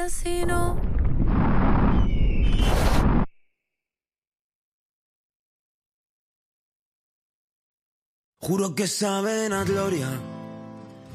vida si no? Juro que saben a gloria